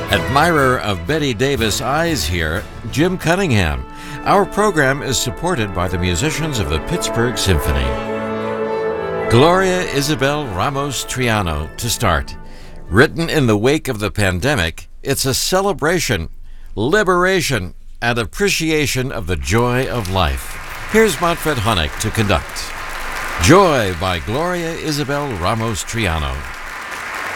Admirer of Betty Davis eyes here, Jim Cunningham. Our program is supported by the musicians of the Pittsburgh Symphony. Gloria Isabel Ramos Triano to start. Written in the wake of the pandemic, it's a celebration, liberation, and appreciation of the joy of life. Here's Manfred Honeck to conduct. Joy by Gloria Isabel Ramos Triano.